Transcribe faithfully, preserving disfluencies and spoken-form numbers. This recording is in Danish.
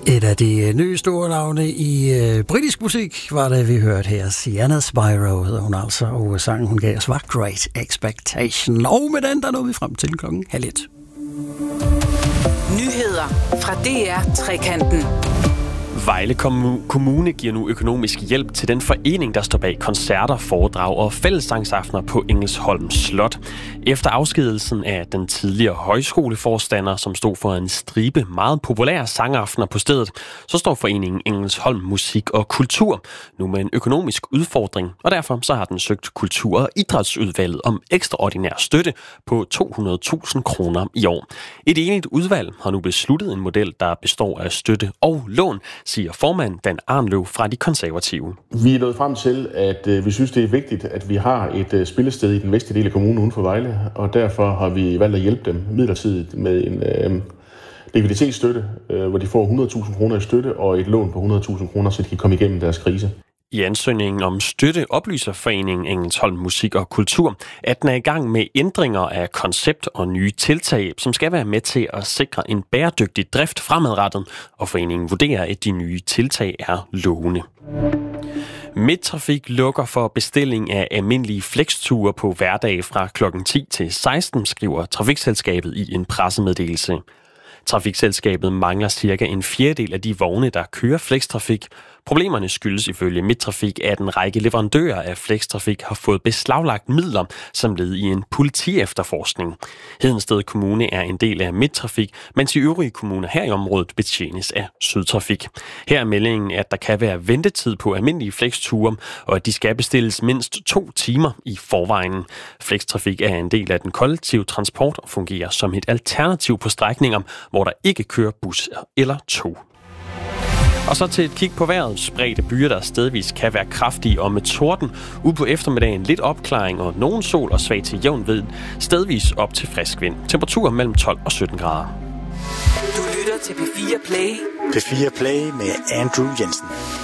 Et af de nye store navne i øh, britisk musik var det, vi hørte her. Sienna Spyro hedder hun altså, og sangen hun gav os var Great Expectation. Og med den, der nåede vi frem til klokken halv et. Nyheder fra D R Trekanten. Vejle Kommune giver nu økonomisk hjælp til den forening, der står bag koncerter, foredrag og fællessangsaftener på Engelsholm Slot. Efter afskedelsen af den tidligere højskoleforstander, som stod for en stribe meget populære sangaftener på stedet, så står foreningen Engelsholm Musik og Kultur nu med en økonomisk udfordring, og derfor så har den søgt Kultur- og Idrætsudvalget om ekstraordinær støtte på to hundrede tusind kroner i år. Et enigt udvalg har nu besluttet en model, der består af støtte og lån, siger formand Dan Arnløv fra De Konservative. Vi er nået frem til, at øh, vi synes, det er vigtigt, at vi har et øh, spillested i den vestlige del af kommunen uden for Vejle, og derfor har vi valgt at hjælpe dem midlertidigt med en øh, likviditetsstøtte, øh, hvor de får hundrede tusind kroner i støtte og et lån på hundrede tusind kroner, så de kan komme igennem deres krise. I ansøgningen om støtte oplyser foreningen Engelsholm Musik og Kultur, at den er i gang med ændringer af koncept og nye tiltag, som skal være med til at sikre en bæredygtig drift fremadrettet, og foreningen vurderer, at de nye tiltag er lovende. Midttrafik lukker for bestilling af almindelige flexture på hverdag fra klokken ti til seksten, skriver Trafikselskabet i en pressemeddelelse. Trafikselskabet mangler cirka en fjerdedel af de vogne, der kører flextrafik. Problemerne skyldes ifølge Midttrafik, at en række leverandører af flextrafik har fået beslaglagt midler som led i en politiefterforskning. Hedensted Kommune er en del af Midttrafik, mens de øvrige kommuner her i området betjenes af Sydtrafik. Her er meldingen, at der kan være ventetid på almindelige flexture, og at de skal bestilles mindst to timer i forvejen. Flextrafik er en del af den kollektive transport og fungerer som et alternativ på strækninger, hvor der ikke kører bus eller tog. Og så til et kig på vejret. Spredte byer, der stedvis kan være kraftige og med torden. Ude på eftermiddagen lidt opklaring og nogen sol og svag til jævn vind. Stedvis op til frisk vind. Temperaturer mellem tolv og sytten grader. Du lytter til P fire Play. P fire Play med Andrew Jensen.